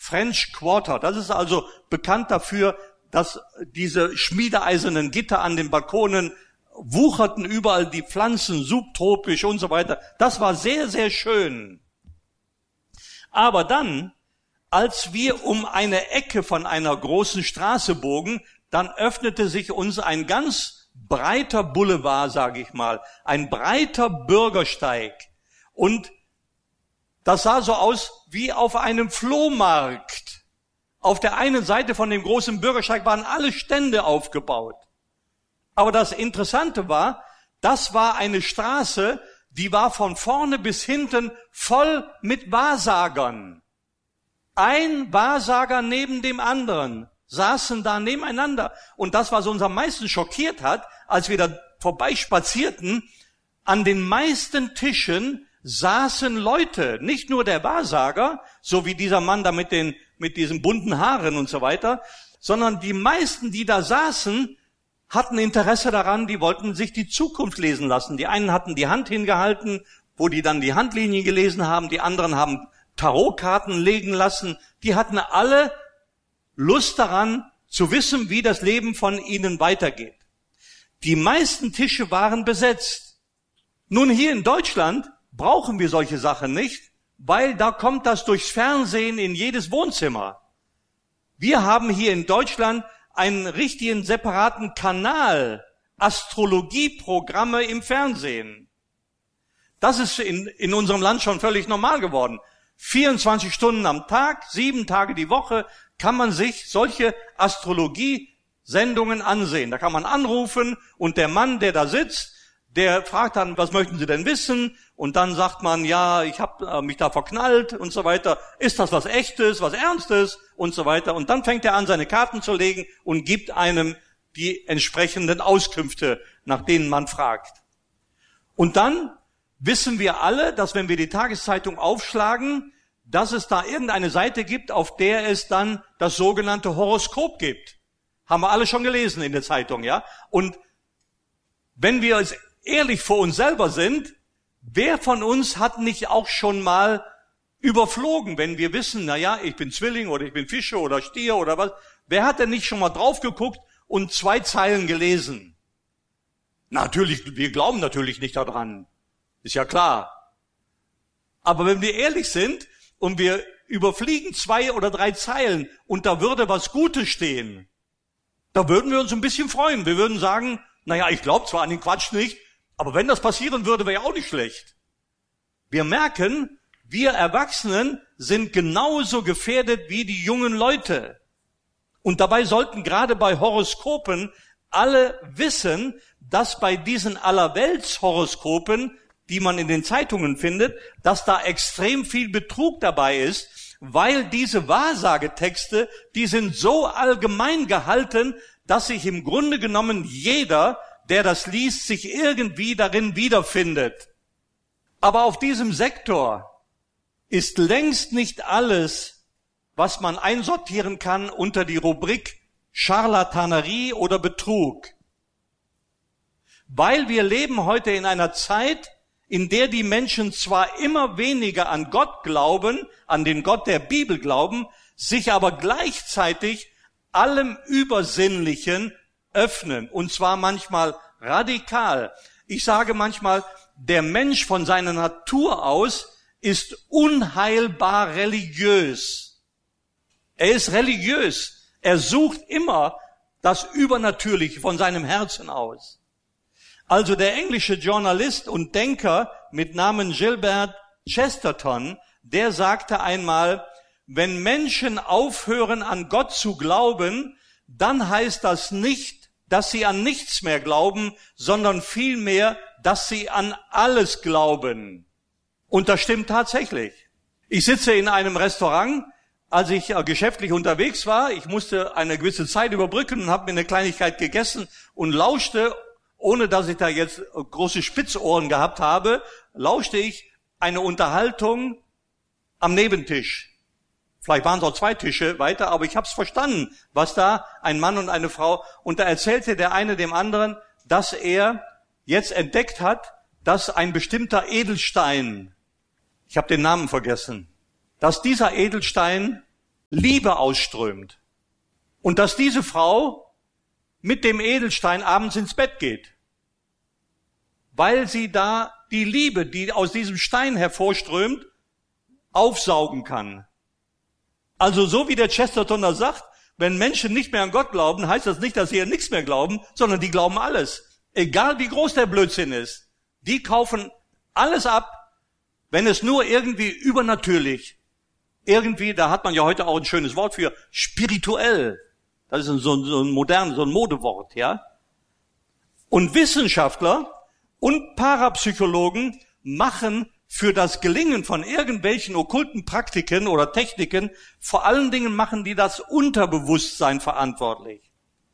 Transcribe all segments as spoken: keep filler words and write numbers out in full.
French Quarter. Das ist also bekannt dafür, dass diese schmiedeeisernen Gitter an den Balkonen wucherten, überall die Pflanzen, subtropisch und so weiter. Das war sehr, sehr schön. Aber dann, als wir um eine Ecke von einer großen Straße bogen, dann öffnete sich uns ein ganz breiter Boulevard, sage ich mal, ein breiter Bürgersteig. Und das sah so aus wie auf einem Flohmarkt. Auf der einen Seite von dem großen Bürgersteig waren alle Stände aufgebaut. Aber das Interessante war, das war eine Straße, die war von vorne bis hinten voll mit Wahrsagern. Ein Wahrsager neben dem anderen saßen da nebeneinander. Und das, was uns am meisten schockiert hat, als wir da vorbeispazierten, an den meisten Tischen saßen Leute, nicht nur der Wahrsager, so wie dieser Mann da mit den, mit diesen bunten Haaren und so weiter, sondern die meisten, die da saßen, hatten Interesse daran, die wollten sich die Zukunft lesen lassen. Die einen hatten die Hand hingehalten, wo die dann die Handlinien gelesen haben, die anderen haben Tarotkarten legen lassen. Die hatten alle Lust daran, zu wissen, wie das Leben von ihnen weitergeht. Die meisten Tische waren besetzt. Nun, hier in Deutschland brauchen wir solche Sachen nicht, weil da kommt das durchs Fernsehen in jedes Wohnzimmer. Wir haben hier in Deutschland einen richtigen separaten Kanal, Astrologieprogramme im Fernsehen. Das ist in, in unserem Land schon völlig normal geworden. vierundzwanzig Stunden am Tag, sieben Tage die Woche kann man sich solche Astrologie-Sendungen ansehen. Da kann man anrufen und der Mann, der da sitzt, der fragt dann, was möchten Sie denn wissen? Und dann sagt man, ja, ich habe mich da verknallt und so weiter. Ist das was Echtes, was Ernstes und so weiter? Und dann fängt er an, seine Karten zu legen und gibt einem die entsprechenden Auskünfte, nach denen man fragt. Und dann wissen wir alle, dass wenn wir die Tageszeitung aufschlagen, dass es da irgendeine Seite gibt, auf der es dann das sogenannte Horoskop gibt. Haben wir alle schon gelesen in der Zeitung, ja? Und wenn wir es ehrlich vor uns selber sind, wer von uns hat nicht auch schon mal überflogen, wenn wir wissen, na ja, ich bin Zwilling oder ich bin Fische oder Stier oder was, wer hat denn nicht schon mal drauf geguckt und zwei Zeilen gelesen? Natürlich, wir glauben natürlich nicht daran. Ist ja klar. Aber wenn wir ehrlich sind und wir überfliegen zwei oder drei Zeilen und da würde was Gutes stehen, da würden wir uns ein bisschen freuen. Wir würden sagen, naja, ich glaube zwar an den Quatsch nicht, aber wenn das passieren würde, wäre ja auch nicht schlecht. Wir merken, wir Erwachsenen sind genauso gefährdet wie die jungen Leute. Und dabei sollten gerade bei Horoskopen alle wissen, dass bei diesen Allerweltshoroskopen, die man in den Zeitungen findet, dass da extrem viel Betrug dabei ist, weil diese Wahrsagetexte, die sind so allgemein gehalten, dass sich im Grunde genommen jeder, der das liest, sich irgendwie darin wiederfindet. Aber auf diesem Sektor ist längst nicht alles, was man einsortieren kann unter die Rubrik Scharlatanerie oder Betrug. Weil wir leben heute in einer Zeit, in der die Menschen zwar immer weniger an Gott glauben, an den Gott der Bibel glauben, sich aber gleichzeitig allem Übersinnlichen öffnen, und zwar manchmal radikal. Ich sage manchmal, der Mensch von seiner Natur aus ist unheilbar religiös. Er ist religiös. Er sucht immer das Übernatürliche von seinem Herzen aus. Also der englische Journalist und Denker mit Namen Gilbert Chesterton, der sagte einmal, wenn Menschen aufhören, an Gott zu glauben, dann heißt das nicht, dass sie an nichts mehr glauben, sondern vielmehr, dass sie an alles glauben. Und das stimmt tatsächlich. Ich sitze in einem Restaurant, als ich geschäftlich unterwegs war. Ich musste eine gewisse Zeit überbrücken und habe mir eine Kleinigkeit gegessen und lauschte, ohne dass ich da jetzt große Spitzohren gehabt habe, lauschte ich eine Unterhaltung am Nebentisch. Vielleicht waren es auch zwei Tische weiter, aber ich habe es verstanden, was da ein Mann und eine Frau, und da erzählte der eine dem anderen, dass er jetzt entdeckt hat, dass ein bestimmter Edelstein, ich habe den Namen vergessen, dass dieser Edelstein Liebe ausströmt. Und dass diese Frau mit dem Edelstein abends ins Bett geht, weil sie da die Liebe, die aus diesem Stein hervorströmt, aufsaugen kann. Also so wie der Chesterton da sagt, wenn Menschen nicht mehr an Gott glauben, heißt das nicht, dass sie an nichts mehr glauben, sondern die glauben alles. Egal wie groß der Blödsinn ist. Die kaufen alles ab, wenn es nur irgendwie übernatürlich, irgendwie, da hat man ja heute auch ein schönes Wort für, spirituell. Das ist so ein, so ein modernes, so ein Modewort, ja. Und Wissenschaftler und Parapsychologen machen für das Gelingen von irgendwelchen okkulten Praktiken oder Techniken, vor allen Dingen machen die das Unterbewusstsein verantwortlich.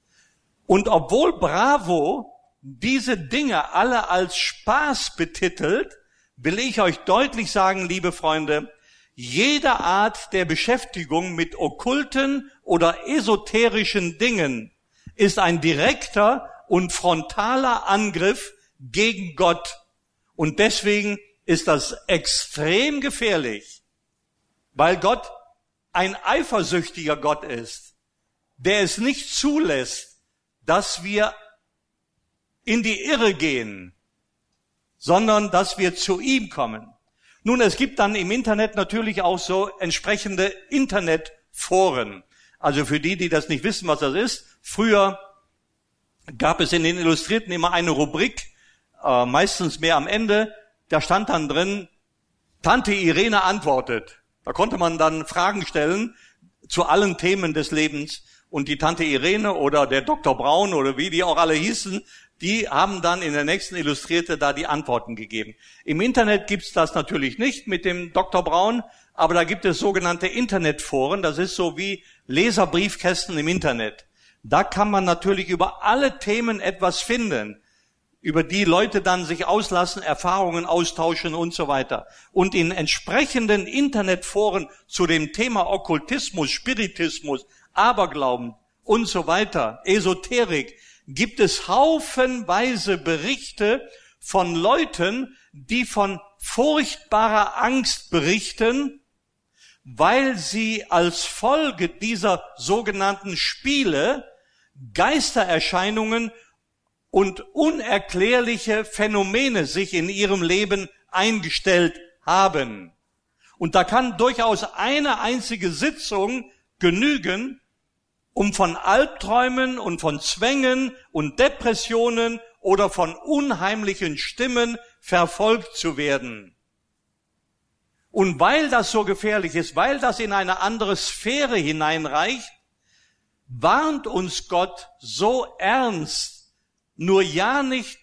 Und obwohl Bravo diese Dinge alle als Spaß betitelt, will ich euch deutlich sagen, liebe Freunde, jede Art der Beschäftigung mit okkulten oder esoterischen Dingen ist ein direkter und frontaler Angriff gegen Gott. Und deswegen ist das extrem gefährlich, weil Gott ein eifersüchtiger Gott ist, der es nicht zulässt, dass wir in die Irre gehen, sondern dass wir zu ihm kommen. Nun, es gibt dann im Internet natürlich auch so entsprechende Internetforen. Also für die, die das nicht wissen, was das ist, früher gab es in den Illustrierten immer eine Rubrik, äh, meistens mehr am Ende, da stand dann drin, Tante Irene antwortet. Da konnte man dann Fragen stellen zu allen Themen des Lebens. Und die Tante Irene oder der Doktor Braun oder wie die auch alle hießen, die haben dann in der nächsten Illustrierte da die Antworten gegeben. Im Internet gibt's das natürlich nicht mit dem Doktor Braun, aber da gibt es sogenannte Internetforen. Das ist so wie Leserbriefkästen im Internet. Da kann man natürlich über alle Themen etwas finden, über die Leute dann sich auslassen, Erfahrungen austauschen und so weiter. Und in entsprechenden Internetforen zu dem Thema Okkultismus, Spiritismus, Aberglauben und so weiter, Esoterik, gibt es haufenweise Berichte von Leuten, die von furchtbarer Angst berichten, weil sie als Folge dieser sogenannten Spiele Geistererscheinungen und unerklärliche Phänomene sich in ihrem Leben eingestellt haben. Und da kann durchaus eine einzige Sitzung genügen, um von Albträumen und von Zwängen und Depressionen oder von unheimlichen Stimmen verfolgt zu werden. Und weil das so gefährlich ist, weil das in eine andere Sphäre hineinreicht, warnt uns Gott so ernst, nur ja nicht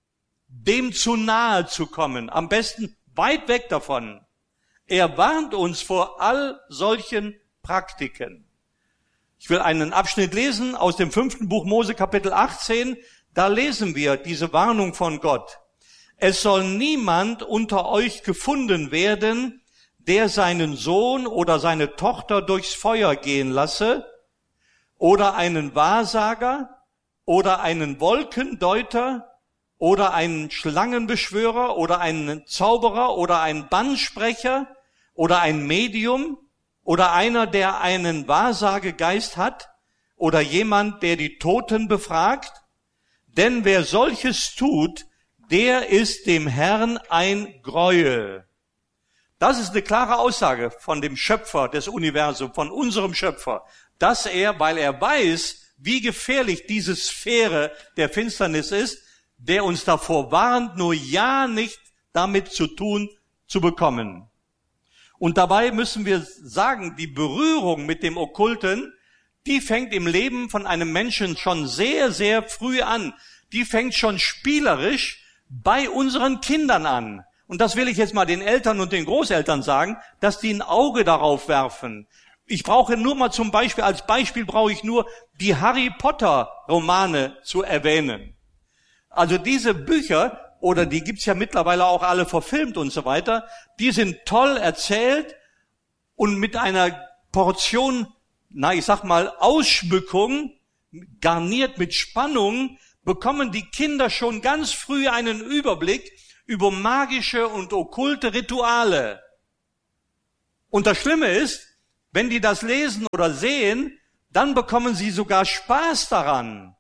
dem zu nahe zu kommen, am besten weit weg davon. Er warnt uns vor all solchen Praktiken. Ich will einen Abschnitt lesen aus dem fünften Buch Mose, Kapitel achtzehn. Da lesen wir diese Warnung von Gott. Es soll niemand unter euch gefunden werden, der seinen Sohn oder seine Tochter durchs Feuer gehen lasse, oder einen Wahrsager, oder einen Wolkendeuter, oder einen Schlangenbeschwörer, oder einen Zauberer, oder einen Bannsprecher, oder ein Medium, oder einer, der einen Wahrsagegeist hat, oder jemand, der die Toten befragt. Denn wer solches tut, der ist dem Herrn ein Greuel. Das ist eine klare Aussage von dem Schöpfer des Universums, von unserem Schöpfer, dass er, weil er weiß, wie gefährlich diese Sphäre der Finsternis ist, der uns davor warnt, nur ja nicht damit zu tun zu bekommen. Und dabei müssen wir sagen, die Berührung mit dem Okkulten, die fängt im Leben von einem Menschen schon sehr, sehr früh an. Die fängt schon spielerisch bei unseren Kindern an. Und das will ich jetzt mal den Eltern und den Großeltern sagen, dass die ein Auge darauf werfen. Ich brauche nur mal zum Beispiel, als Beispiel brauche ich nur die Harry Potter Romane zu erwähnen. Also diese Bücher, oder die gibt's ja mittlerweile auch alle verfilmt und so weiter, die sind toll erzählt und mit einer Portion, na ich sag mal, Ausschmückung, garniert mit Spannung, bekommen die Kinder schon ganz früh einen Überblick über magische und okkulte Rituale. Und das Schlimme ist, Wenn die das lesen oder sehen, dann bekommen sie sogar Spaß daran.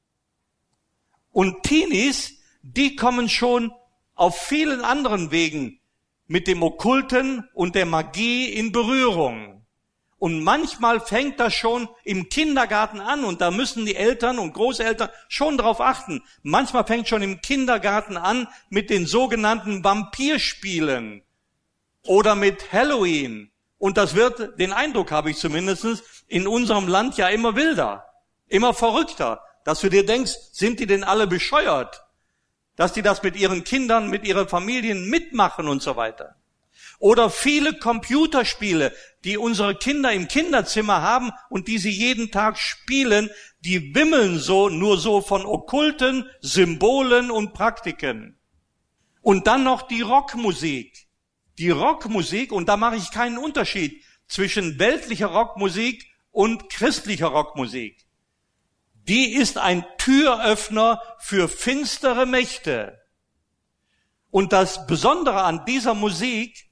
Und Teenies, die kommen schon auf vielen anderen Wegen mit dem Okkulten und der Magie in Berührung. Und manchmal fängt das schon im Kindergarten an und da müssen die Eltern und Großeltern schon drauf achten. Manchmal fängt schon im Kindergarten an mit den sogenannten Vampirspielen oder mit Halloween. Und das wird, den Eindruck habe ich zumindest, in unserem Land ja immer wilder, immer verrückter, dass du dir denkst, sind die denn alle bescheuert? Dass die das mit ihren Kindern, mit ihren Familien mitmachen und so weiter. Oder viele Computerspiele, die unsere Kinder im Kinderzimmer haben und die sie jeden Tag spielen, die wimmeln so, nur so von okkulten Symbolen und Praktiken. Und dann noch die Rockmusik. Die Rockmusik, und da mache ich keinen Unterschied zwischen weltlicher Rockmusik und christlicher Rockmusik. Die ist ein Türöffner für finstere Mächte. Und das Besondere an dieser Musik,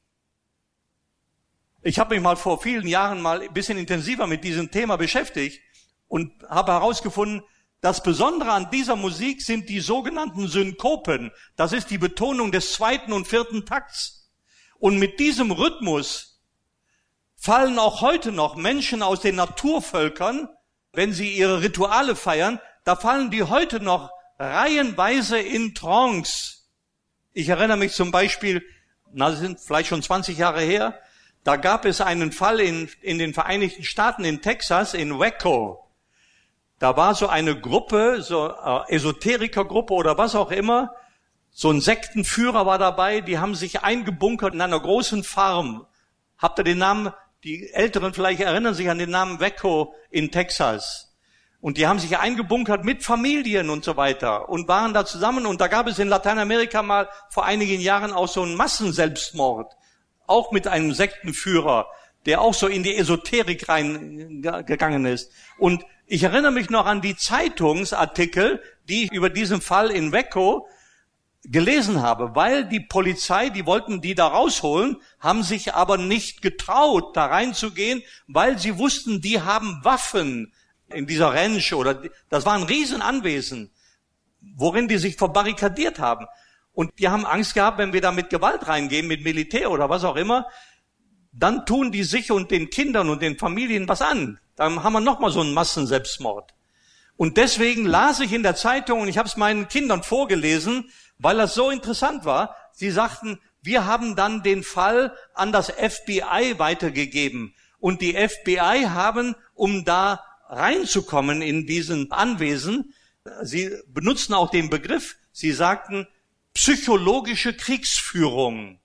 ich habe mich mal vor vielen Jahren mal ein bisschen intensiver mit diesem Thema beschäftigt und habe herausgefunden, das Besondere an dieser Musik sind die sogenannten Synkopen. Das ist die Betonung des zweiten und vierten Takts. Und mit diesem Rhythmus fallen auch heute noch Menschen aus den Naturvölkern, wenn sie ihre Rituale feiern, da fallen die heute noch reihenweise in Trance. Ich erinnere mich zum Beispiel, na, das sind vielleicht schon zwanzig Jahre her, da gab es einen Fall in, in den Vereinigten Staaten, in Texas, in Waco. Da war so eine Gruppe, so äh, Esoterikergruppe oder was auch immer, so ein Sektenführer war dabei, die haben sich eingebunkert in einer großen Farm. Habt ihr den Namen, die Älteren vielleicht erinnern sich an den Namen Waco in Texas. Und die haben sich eingebunkert mit Familien und so weiter und waren da zusammen. Und da gab es in Lateinamerika mal vor einigen Jahren auch so einen Massenselbstmord. Auch mit einem Sektenführer, der auch so in die Esoterik reingegangen ist. Und ich erinnere mich noch an die Zeitungsartikel, die ich über diesen Fall in Waco gelesen habe, weil die Polizei, die wollten die da rausholen, haben sich aber nicht getraut, da reinzugehen, weil sie wussten, die haben Waffen in dieser Ranch oder das war ein Riesenanwesen, worin die sich verbarrikadiert haben. Und die haben Angst gehabt, wenn wir da mit Gewalt reingehen, mit Militär oder was auch immer, dann tun die sich und den Kindern und den Familien was an. Dann haben wir nochmal so einen Massenselbstmord. Und deswegen las ich in der Zeitung, und ich habe es meinen Kindern vorgelesen, weil das so interessant war. Sie sagten, wir haben dann den Fall an das F B I weitergegeben. Und die F B I haben, um da reinzukommen in diesen Anwesen, sie benutzten auch den Begriff, sie sagten, psychologische Kriegsführung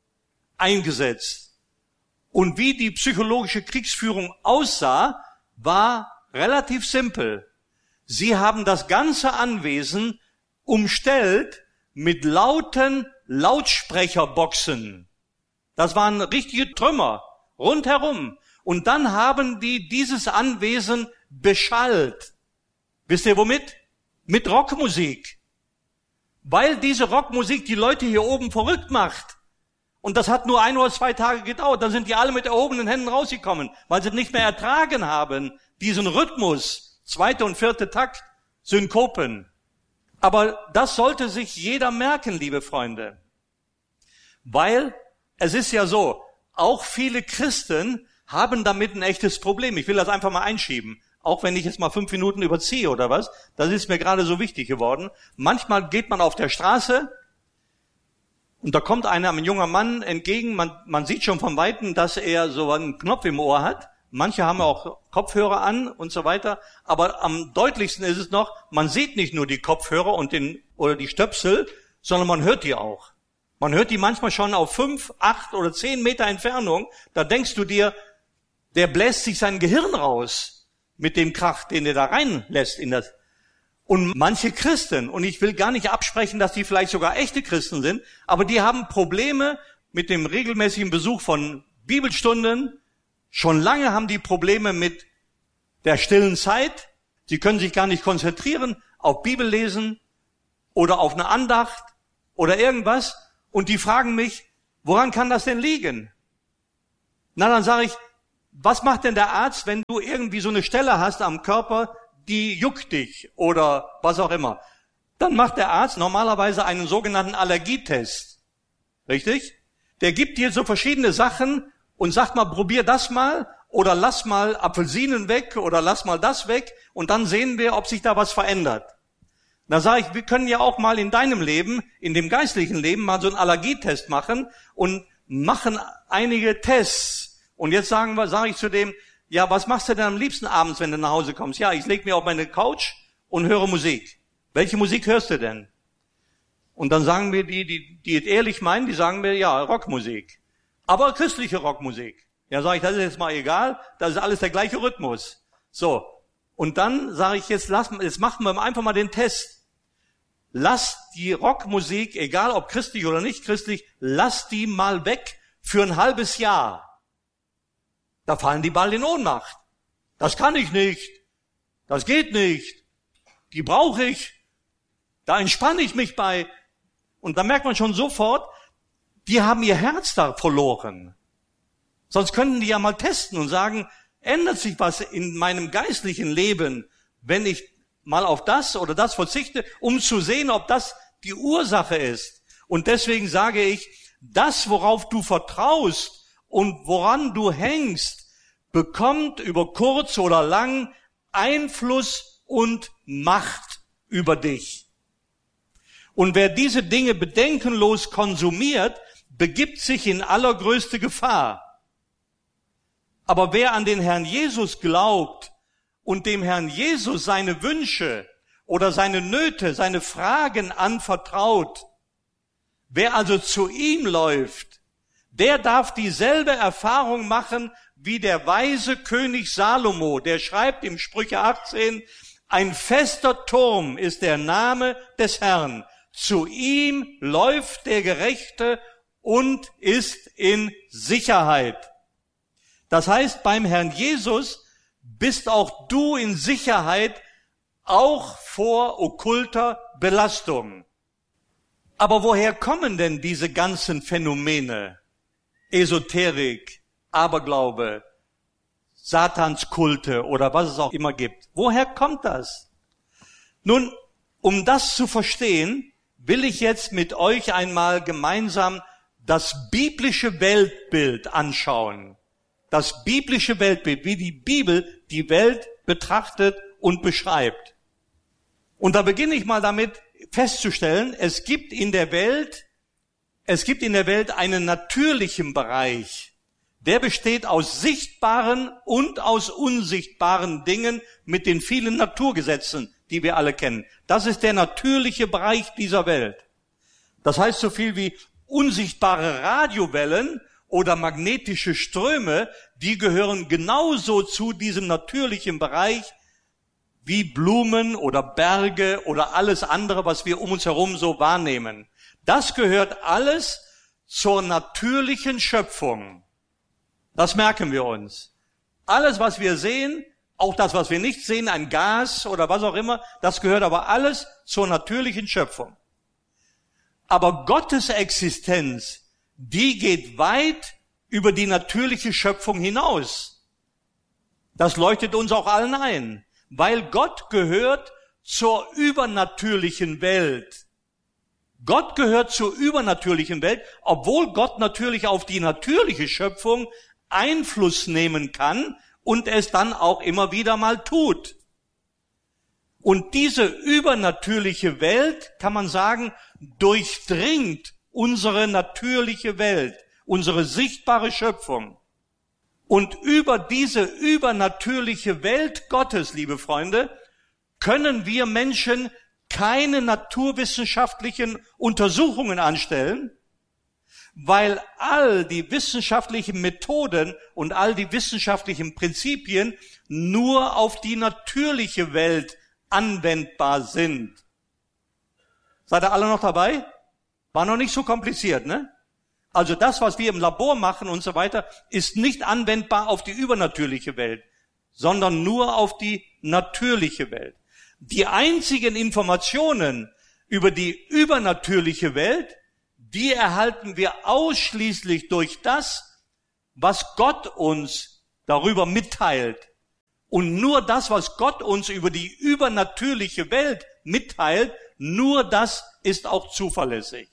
eingesetzt. Und wie die psychologische Kriegsführung aussah, war relativ simpel. Sie haben das ganze Anwesen umstellt mit lauten Lautsprecherboxen. Das waren richtige Trümmer rundherum. Und dann haben die dieses Anwesen beschallt. Wisst ihr womit? Mit Rockmusik. Weil diese Rockmusik die Leute hier oben verrückt macht. Und das hat nur ein oder zwei Tage gedauert. Dann sind die alle mit erhobenen Händen rausgekommen, weil sie nicht mehr ertragen haben, diesen Rhythmus, zweite und vierte Takt, Synkopen. Aber das sollte sich jeder merken, liebe Freunde. Weil es ist ja so, auch viele Christen haben damit ein echtes Problem. Ich will das einfach mal einschieben. Auch wenn ich jetzt mal fünf Minuten überziehe oder was. Das ist mir gerade so wichtig geworden. Manchmal geht man auf der Straße und da kommt einer, ein junger Mann entgegen. Man, man sieht schon von Weitem, dass er so einen Knopf im Ohr hat. Manche haben auch Kopfhörer an und so weiter. Aber am deutlichsten ist es noch, man sieht nicht nur die Kopfhörer und den, oder die Stöpsel, sondern man hört die auch. Man hört die manchmal schon auf fünf, acht oder zehn Meter Entfernung. Da denkst du dir, der bläst sich sein Gehirn raus mit dem Krach, den er da reinlässt in das. Und manche Christen, und ich will gar nicht absprechen, dass die vielleicht sogar echte Christen sind, aber die haben Probleme mit dem regelmäßigen Besuch von Bibelstunden. Schon lange haben die Probleme mit der stillen Zeit. Sie können sich gar nicht konzentrieren auf Bibellesen oder auf eine Andacht oder irgendwas. Und die fragen mich, woran kann das denn liegen? Na, dann sage ich, was macht denn der Arzt, wenn du irgendwie so eine Stelle hast am Körper, die juckt dich oder was auch immer? Dann macht der Arzt normalerweise einen sogenannten Allergietest. Richtig? Der gibt dir so verschiedene Sachen und sagt mal, probier das mal oder lass mal Apfelsinen weg oder lass mal das weg und dann sehen wir, ob sich da was verändert. Da sage ich, wir können ja auch mal in deinem Leben, in dem geistlichen Leben, mal so einen Allergietest machen und machen einige Tests. Und jetzt sagen wir, sage ich zu dem, ja, was machst du denn am liebsten abends, wenn du nach Hause kommst? Ja, ich lege mich auf meine Couch und höre Musik. Welche Musik hörst du denn? Und dann sagen mir die, die, die es ehrlich meinen, die sagen mir, ja, Rockmusik. Aber christliche Rockmusik. Ja, sage ich, das ist jetzt mal egal, das ist alles der gleiche Rhythmus. So. Und dann sage ich, jetzt lass, jetzt machen wir einfach mal den Test. Lass die Rockmusik, egal ob christlich oder nicht christlich, lass die mal weg für ein halbes Jahr. Da fallen die bald in Ohnmacht. Das kann ich nicht. Das geht nicht. Die brauche ich. Da entspanne ich mich bei. Und da merkt man schon sofort, die haben ihr Herz da verloren. Sonst könnten die ja mal testen und sagen, ändert sich was in meinem geistlichen Leben, wenn ich mal auf das oder das verzichte, um zu sehen, ob das die Ursache ist. Und deswegen sage ich, das, worauf du vertraust und woran du hängst, bekommt über kurz oder lang Einfluss und Macht über dich. Und wer diese Dinge bedenkenlos konsumiert, begibt sich in allergrößte Gefahr. Aber wer an den Herrn Jesus glaubt und dem Herrn Jesus seine Wünsche oder seine Nöte, seine Fragen anvertraut, wer also zu ihm läuft, der darf dieselbe Erfahrung machen wie der weise König Salomo, der schreibt im Sprüche achtzehn, ein fester Turm ist der Name des Herrn. Zu ihm läuft der Gerechte und ist in Sicherheit. Das heißt, beim Herrn Jesus bist auch du in Sicherheit, auch vor okkulter Belastung. Aber woher kommen denn diese ganzen Phänomene? Esoterik, Aberglaube, Satanskulte oder was es auch immer gibt. Woher kommt das? Nun, um das zu verstehen, will ich jetzt mit euch einmal gemeinsam das biblische Weltbild anschauen. Das biblische Weltbild, wie die Bibel die Welt betrachtet und beschreibt. Und da beginne ich mal damit festzustellen, es gibt in der Welt, es gibt in der Welt einen natürlichen Bereich. Der besteht aus sichtbaren und aus unsichtbaren Dingen mit den vielen Naturgesetzen, die wir alle kennen. Das ist der natürliche Bereich dieser Welt. Das heißt so viel wie unsichtbare Radiowellen oder magnetische Ströme, die gehören genauso zu diesem natürlichen Bereich wie Blumen oder Berge oder alles andere, was wir um uns herum so wahrnehmen. Das gehört alles zur natürlichen Schöpfung. Das merken wir uns. Alles, was wir sehen, auch das, was wir nicht sehen, ein Gas oder was auch immer, das gehört aber alles zur natürlichen Schöpfung. Aber Gottes Existenz, die geht weit über die natürliche Schöpfung hinaus. Das leuchtet uns auch allen ein, weil Gott gehört zur übernatürlichen Welt. Gott gehört zur übernatürlichen Welt, obwohl Gott natürlich auf die natürliche Schöpfung Einfluss nehmen kann und es dann auch immer wieder mal tut. Und diese übernatürliche Welt, kann man sagen, durchdringt unsere natürliche Welt, unsere sichtbare Schöpfung. Und über diese übernatürliche Welt Gottes, liebe Freunde, können wir Menschen keine naturwissenschaftlichen Untersuchungen anstellen, weil all die wissenschaftlichen Methoden und all die wissenschaftlichen Prinzipien nur auf die natürliche Welt anwendbar sind. Seid ihr alle noch dabei? War noch nicht so kompliziert, ne? Also das, was wir im Labor machen und so weiter, ist nicht anwendbar auf die übernatürliche Welt, sondern nur auf die natürliche Welt. Die einzigen Informationen über die übernatürliche Welt, die erhalten wir ausschließlich durch das, was Gott uns darüber mitteilt. Und nur das, was Gott uns über die übernatürliche Welt mitteilt, nur das ist auch zuverlässig.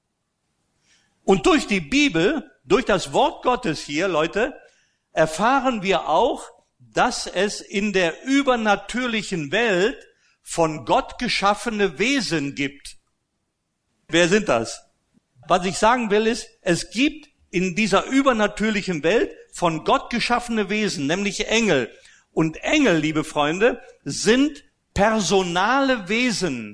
Und durch die Bibel, durch das Wort Gottes hier, Leute, erfahren wir auch, dass es in der übernatürlichen Welt von Gott geschaffene Wesen gibt. Wer sind das? Was ich sagen will ist, es gibt in dieser übernatürlichen Welt von Gott geschaffene Wesen, nämlich Engel. Und Engel, liebe Freunde, sind personale Wesen.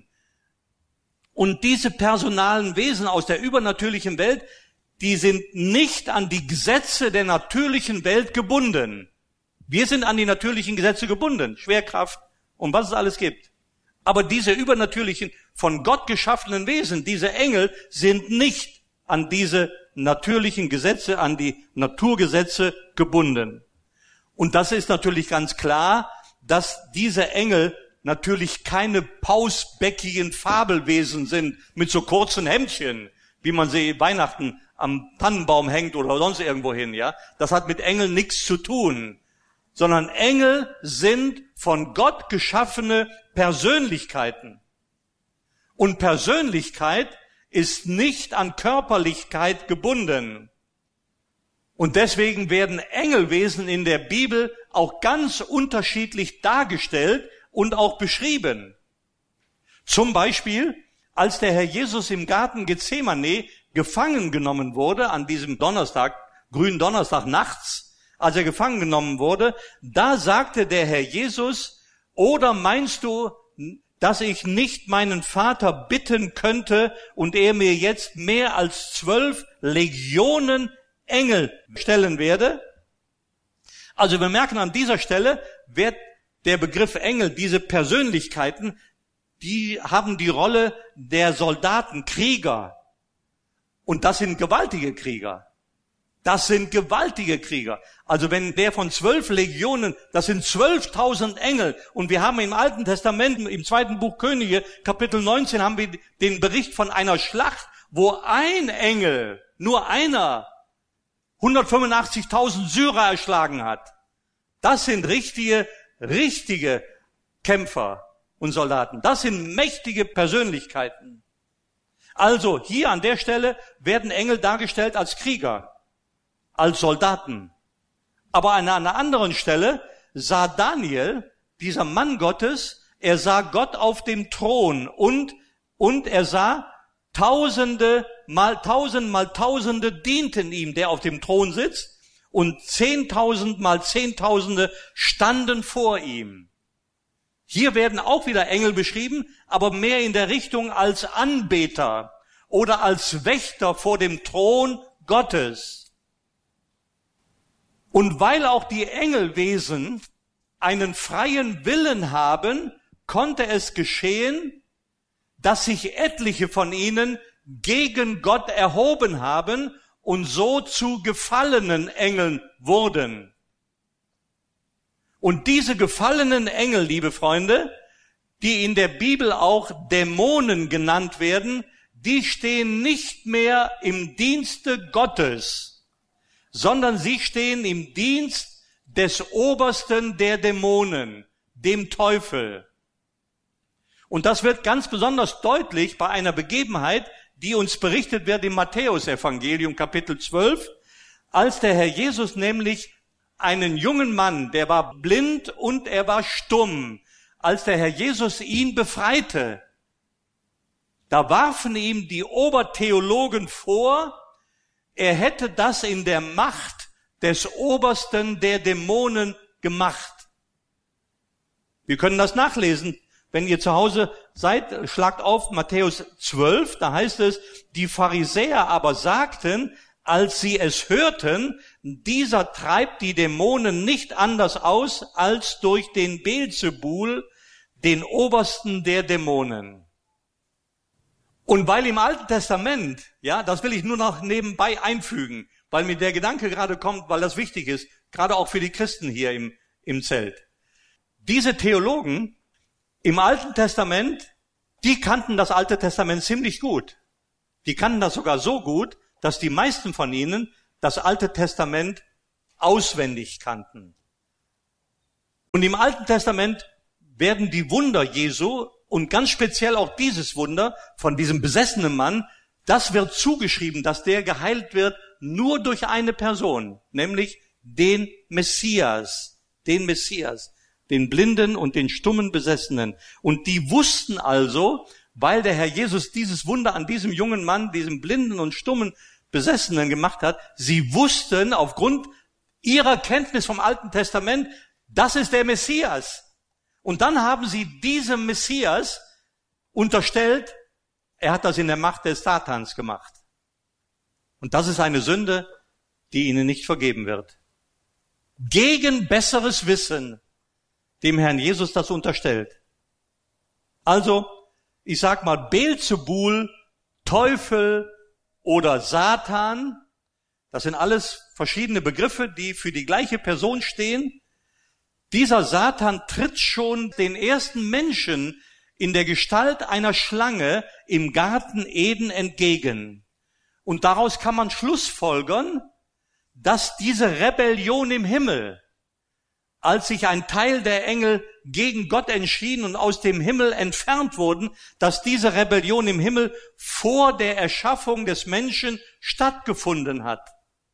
Und diese personalen Wesen aus der übernatürlichen Welt, die sind nicht an die Gesetze der natürlichen Welt gebunden. Wir sind an die natürlichen Gesetze gebunden, Schwerkraft und was es alles gibt. Aber diese übernatürlichen, von Gott geschaffenen Wesen, diese Engel, sind nicht an diese natürlichen Gesetze, an die Naturgesetze gebunden. Und das ist natürlich ganz klar, dass diese Engel natürlich keine pausbäckigen Fabelwesen sind mit so kurzen Hemdchen, wie man sie Weihnachten am Tannenbaum hängt oder sonst irgendwo hin, ja. Das hat mit Engeln nichts zu tun. Sondern Engel sind von Gott geschaffene Persönlichkeiten. Und Persönlichkeit ist nicht an Körperlichkeit gebunden. Und deswegen werden Engelwesen in der Bibel auch ganz unterschiedlich dargestellt und auch beschrieben. Zum Beispiel, als der Herr Jesus im Garten Gethsemane gefangen genommen wurde, an diesem Donnerstag, grünen Donnerstag nachts, als er gefangen genommen wurde, da sagte der Herr Jesus, oder meinst du, dass ich nicht meinen Vater bitten könnte und er mir jetzt mehr als zwölf Legionen Engel stellen werde? Also wir merken an dieser Stelle, wird der Begriff Engel, diese Persönlichkeiten, die haben die Rolle der Soldaten, Krieger. Und das sind gewaltige Krieger. Das sind gewaltige Krieger. Also wenn der von zwölf Legionen, das sind zwölftausend Engel. Und wir haben im Alten Testament, im zweiten Buch Könige, Kapitel neunzehn, haben wir den Bericht von einer Schlacht, wo ein Engel, nur einer, hundertfünfundachtzigtausend Syrer erschlagen hat. Das sind richtige, richtige Kämpfer und Soldaten. Das sind mächtige Persönlichkeiten. Also hier an der Stelle werden Engel dargestellt als Krieger, als Soldaten. Aber an einer anderen Stelle sah Daniel, dieser Mann Gottes, er sah Gott auf dem Thron und, und er sah Tausende mal Tausend mal Tausende dienten ihm, der auf dem Thron sitzt, und Zehntausend mal Zehntausende standen vor ihm. Hier werden auch wieder Engel beschrieben, aber mehr in der Richtung als Anbeter oder als Wächter vor dem Thron Gottes. Und weil auch die Engelwesen einen freien Willen haben, konnte es geschehen, dass sich etliche von ihnen gegen Gott erhoben haben und so zu gefallenen Engeln wurden. Und diese gefallenen Engel, liebe Freunde, die in der Bibel auch Dämonen genannt werden, die stehen nicht mehr im Dienste Gottes, sondern sie stehen im Dienst des Obersten der Dämonen, dem Teufel. Und das wird ganz besonders deutlich bei einer Begebenheit, die uns berichtet wird im Matthäusevangelium Kapitel zwölf, als der Herr Jesus nämlich einen jungen Mann, der war blind und er war stumm, als der Herr Jesus ihn befreite, da warfen ihm die Obertheologen vor, er hätte das in der Macht des Obersten der Dämonen gemacht. Wir können das nachlesen. Wenn ihr zu Hause seid, schlagt auf Matthäus zwölf, da heißt es, die Pharisäer aber sagten, als sie es hörten, dieser treibt die Dämonen nicht anders aus als durch den Beelzebul, den Obersten der Dämonen. Und weil im Alten Testament, ja, das will ich nur noch nebenbei einfügen, weil mir der Gedanke gerade kommt, weil das wichtig ist, gerade auch für die Christen hier im, im Zelt. Diese Theologen im Alten Testament, die kannten das Alte Testament ziemlich gut. Die kannten das sogar so gut, dass die meisten von ihnen das Alte Testament auswendig kannten. Und im Alten Testament werden die Wunder Jesu und ganz speziell auch dieses Wunder von diesem besessenen Mann, das wird zugeschrieben, dass der geheilt wird nur durch eine Person, nämlich den Messias, den Messias, den blinden und den stummen Besessenen. Und die wussten also, weil der Herr Jesus dieses Wunder an diesem jungen Mann, diesem blinden und stummen Besessenen gemacht hat, sie wussten aufgrund ihrer Kenntnis vom Alten Testament, das ist der Messias. Und dann haben sie diesem Messias unterstellt, er hat das in der Macht des Satans gemacht. Und das ist eine Sünde, die ihnen nicht vergeben wird. Gegen besseres Wissen dem Herrn Jesus das unterstellt. Also, ich sag mal, Beelzebul, Teufel oder Satan, das sind alles verschiedene Begriffe, die für die gleiche Person stehen. Dieser Satan tritt schon den ersten Menschen in der Gestalt einer Schlange im Garten Eden entgegen. Und daraus kann man schlussfolgern, dass diese Rebellion im Himmel, als sich ein Teil der Engel gegen Gott entschieden und aus dem Himmel entfernt wurden, dass diese Rebellion im Himmel vor der Erschaffung des Menschen stattgefunden hat.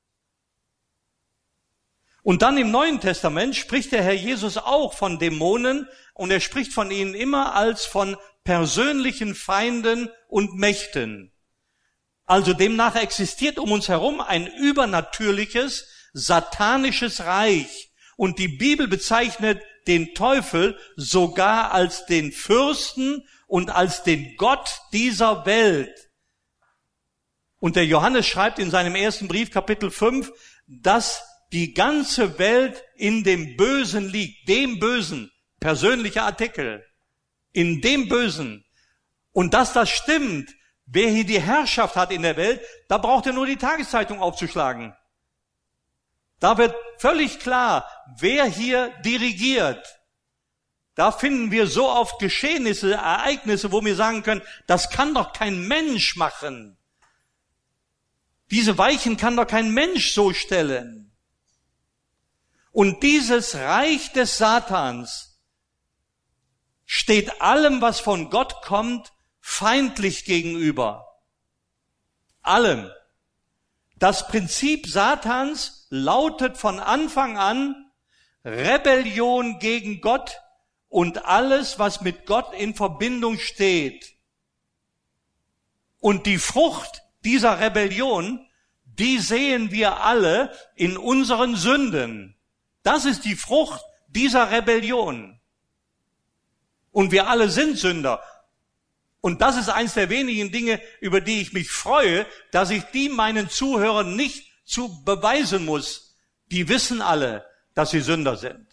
Und dann im Neuen Testament spricht der Herr Jesus auch von Dämonen und er spricht von ihnen immer als von persönlichen Feinden und Mächten. Also demnach existiert um uns herum ein übernatürliches, satanisches Reich. Und die Bibel bezeichnet den Teufel sogar als den Fürsten und als den Gott dieser Welt. Und der Johannes schreibt in seinem ersten Brief, Kapitel fünf, dass die ganze Welt in dem Bösen liegt, dem Bösen, persönlicher Artikel, in dem Bösen. Und dass das stimmt, wer hier die Herrschaft hat in der Welt, da braucht er nur die Tageszeitung aufzuschlagen. Da wird völlig klar, wer hier dirigiert. Da finden wir so oft Geschehnisse, Ereignisse, wo wir sagen können, das kann doch kein Mensch machen. Diese Weichen kann doch kein Mensch so stellen. Und dieses Reich des Satans steht allem, was von Gott kommt, feindlich gegenüber. Allem. Das Prinzip Satans lautet von Anfang an Rebellion gegen Gott und alles, was mit Gott in Verbindung steht. Und die Frucht dieser Rebellion, die sehen wir alle in unseren Sünden. Das ist die Frucht dieser Rebellion. Und wir alle sind Sünder. Und das ist eins der wenigen Dinge, über die ich mich freue, dass ich die meinen Zuhörern nicht zu beweisen muss. Die wissen alle, dass sie Sünder sind.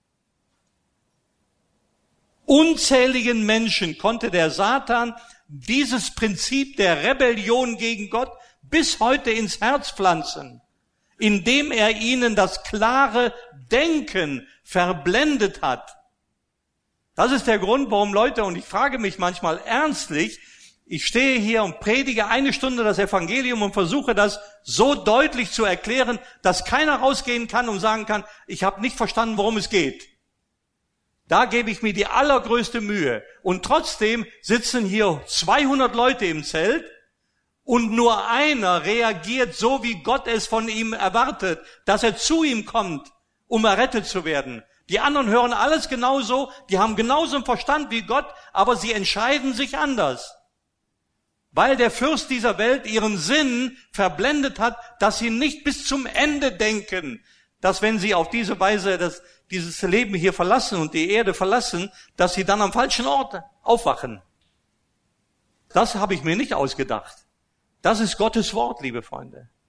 Unzähligen Menschen konnte der Satan dieses Prinzip der Rebellion gegen Gott bis heute ins Herz pflanzen, indem er ihnen das klare Denken verblendet hat. Das ist der Grund, warum Leute, und ich frage mich manchmal ernstlich, ich stehe hier und predige eine Stunde das Evangelium und versuche das so deutlich zu erklären, dass keiner rausgehen kann und sagen kann, ich habe nicht verstanden, worum es geht. Da gebe ich mir die allergrößte Mühe. Und trotzdem sitzen hier zweihundert Leute im Zelt und nur einer reagiert so, wie Gott es von ihm erwartet, dass er zu ihm kommt, um errettet zu werden. Die anderen hören alles genauso, die haben genauso einen Verstand wie Gott, aber sie entscheiden sich anders. Weil der Fürst dieser Welt ihren Sinn verblendet hat, dass sie nicht bis zum Ende denken, dass wenn sie auf diese Weise das, dieses Leben hier verlassen und die Erde verlassen, dass sie dann am falschen Ort aufwachen. Das habe ich mir nicht ausgedacht. Das ist Gottes Wort, liebe Freunde.